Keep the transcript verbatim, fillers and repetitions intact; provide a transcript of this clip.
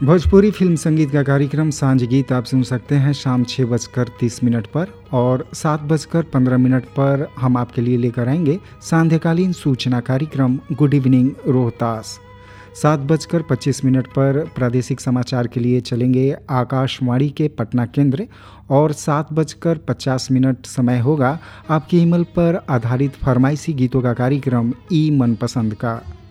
Bhojpuri film संगीत का कार्यक्रम सांझ गीत आप सुन सकते हैं शाम छः बजकर तीस मिनट पर और सात बजकर पंद्रह मिनट पर हम आपके लिए लेकर आएंगे सांध्यकालीन सूचना कार्यक्रम गुड इवनिंग रोहतास। सात बजकर पच्चीस मिनट पर प्रादेशिक समाचार के लिए चलेंगे आकाशवाणी के पटना केंद्र और सात बजकर पचास मिनट समय होगा आपकी ईमेल पर आधारित फरमाइशी गीतों का कार्यक्रम ई मनपसंद का।